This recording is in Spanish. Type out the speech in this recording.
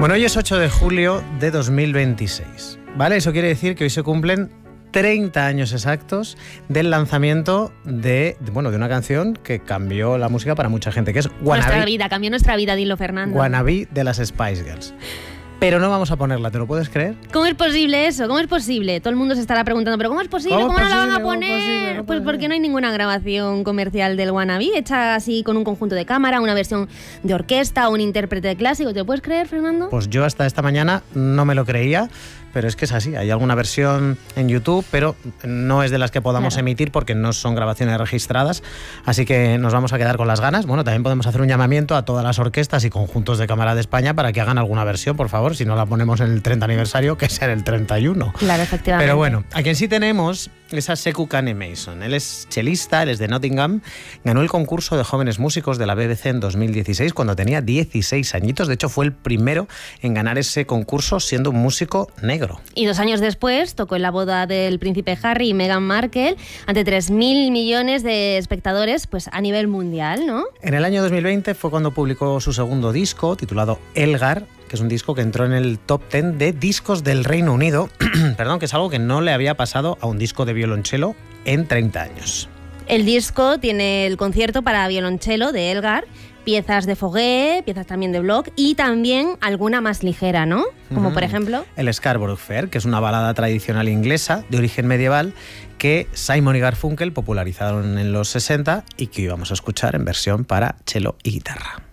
Bueno, hoy es 8 de julio de 2026, ¿vale? Eso quiere decir que hoy se cumplen 30 años exactos del lanzamiento de una canción que cambió la música para mucha gente, que es Wannabe. Cambió nuestra vida, dilo, Fernando. Wannabe de las Spice Girls. Pero no vamos a ponerla, ¿te lo puedes creer? ¿Cómo es posible eso? ¿Cómo es posible? Todo el mundo se estará preguntando, ¿pero cómo es posible? ¿Cómo no la van a poner? Pues porque no hay ninguna grabación comercial del Wannabe hecha así con un conjunto de cámara, una versión de orquesta o un intérprete clásico. ¿Te lo puedes creer, Fernando? Pues yo hasta esta mañana no me lo creía, pero es que es así. Hay alguna versión en YouTube, pero no es de las que podamos emitir porque no son grabaciones registradas, así que nos vamos a quedar con las ganas. Bueno, también podemos hacer un llamamiento a todas las orquestas y conjuntos de cámara de España para que hagan alguna versión, por favor, si no la ponemos en el 30 aniversario, que sea en el 31. Claro, efectivamente. Pero bueno, a quien sí tenemos es a Sekou Kane Mason. Él es chelista, él es de Nottingham, ganó el concurso de jóvenes músicos de la BBC en 2016 cuando tenía 16 añitos. De hecho, fue el primero en ganar ese concurso siendo un músico negro. Y 2 años después tocó en la boda del príncipe Harry y Meghan Markle ante 3.000 millones de espectadores, pues a nivel mundial, ¿no? En el año 2020 fue cuando publicó su segundo disco, titulado Elgar, que es un disco que entró en el top 10 de discos del Reino Unido, perdón, que es algo que no le había pasado a un disco de violonchelo en 30 años. El disco tiene el concierto para violonchelo de Elgar, piezas de Foguet, piezas también de Bloch y también alguna más ligera, ¿no? Como por ejemplo... El Scarborough Fair, que es una balada tradicional inglesa de origen medieval que Simon y Garfunkel popularizaron en los 60 y que íbamos a escuchar en versión para cello y guitarra.